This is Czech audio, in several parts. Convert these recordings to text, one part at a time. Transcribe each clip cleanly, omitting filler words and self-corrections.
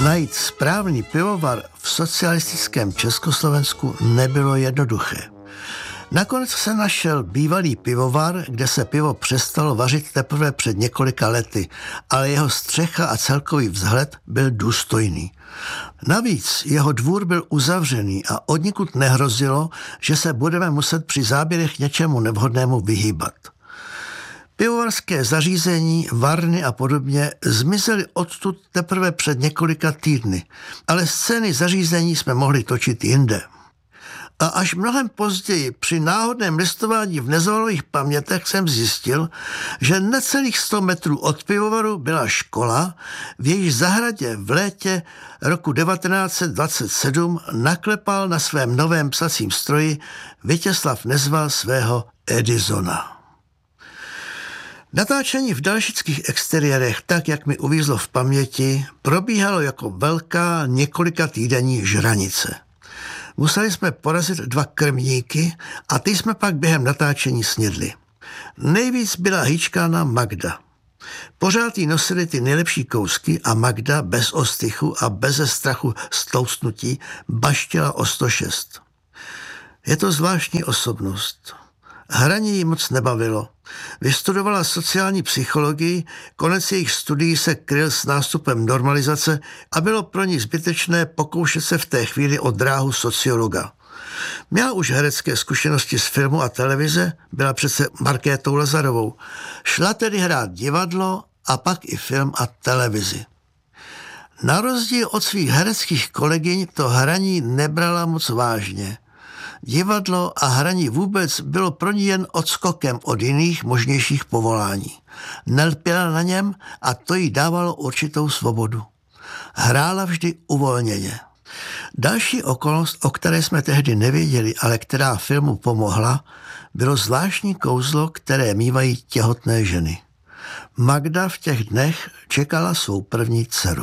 Najít správný pivovar v socialistickém Československu nebylo jednoduché. Nakonec se našel bývalý pivovar, kde se pivo přestalo vařit teprve před několika lety, ale jeho střecha a celkový vzhled byl důstojný. Navíc jeho dvůr byl uzavřený a odnikud nehrozilo, že se budeme muset při záběrech něčemu nevhodnému vyhýbat. Pivovarské zařízení, varny a podobně zmizely odtud teprve před několika týdny, ale scény zařízení jsme mohli točit jinde. A až mnohem později při náhodném listování v Nezolových pamětech jsem zjistil, že necelých 100 metrů od pivovaru byla škola, v jejíž zahradě v létě roku 1927 naklepal na svém novém psacím stroji Vítězslav Nezval svého Edisona. Natáčení v dalšických exteriérech, tak jak mi uvízlo v paměti, probíhalo jako velká několika týdenní žranice. Museli jsme porazit 2 krmníky a ty jsme pak během natáčení snědli. Nejvíc byla hýčkána Magda. Pořád jí nosili ty nejlepší kousky a Magda bez ostychu a beze strachu z tloustnutí baštěla o 106. Je to zvláštní osobnost. Hraní jí moc nebavilo. Vystudovala sociální psychologii, konec jejich studií se kryl s nástupem normalizace a bylo pro ní zbytečné pokoušet se v té chvíli o dráhu sociologa. Měla už herecké zkušenosti z filmu a televize, byla přece Markétou Lazarovou. Šla tedy hrát divadlo a pak i film a televizi. Na rozdíl od svých hereckých kolegyň to hraní nebrala moc vážně. Divadlo a hraní vůbec bylo pro ní jen odskokem od jiných možnějších povolání. Nelpěla na něm a to jí dávalo určitou svobodu. Hrála vždy uvolněně. Další okolnost, o které jsme tehdy nevěděli, ale která filmu pomohla, bylo zvláštní kouzlo, které mívají těhotné ženy. Magda v těch dnech čekala svou první dceru.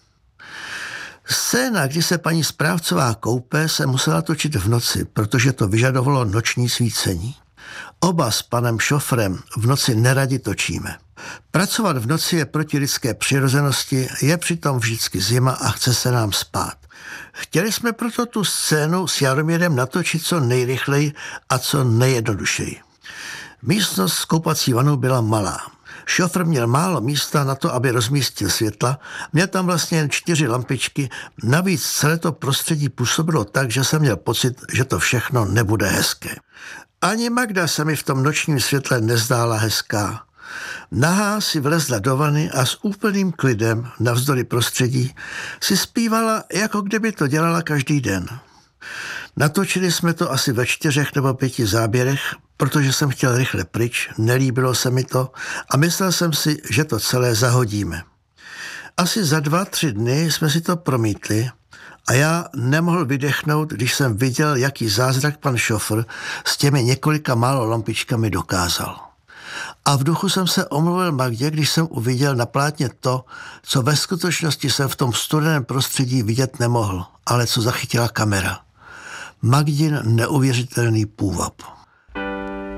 Scéna, kdy se paní správcová koupe, se musela točit v noci, protože to vyžadovalo noční svícení. Oba s panem šofrem v noci neradi točíme. Pracovat v noci je proti lidské přirozenosti, je přitom vždycky zima a chce se nám spát. Chtěli jsme proto tu scénu s Jaromírem natočit co nejrychleji a co nejjednodušeji. Místnost s koupací vanou byla malá. Šofr měl málo místa na to, aby rozmístil světla, měl tam vlastně jen 4 lampičky, navíc celé to prostředí působilo tak, že jsem měl pocit, že to všechno nebude hezké. Ani Magda se mi v tom nočním světle nezdála hezká. Nahá si vlezla do vany a s úplným klidem, navzdory prostředí, si zpívala, jako kdyby to dělala každý den. Natočili jsme to asi ve 4 nebo 5 záběrech, protože jsem chtěl rychle pryč, nelíbilo se mi to a myslel jsem si, že to celé zahodíme. Asi za 2-3 dny jsme si to promítli a já nemohl vydechnout, když jsem viděl, jaký zázrak pan šofr s těmi několika málo lampičkami dokázal. A v duchu jsem se omluvil Magdě, když jsem uviděl na plátně to, co ve skutečnosti jsem v tom studeném prostředí vidět nemohl, ale co zachytila kamera. Magdin neuvěřitelný půvab.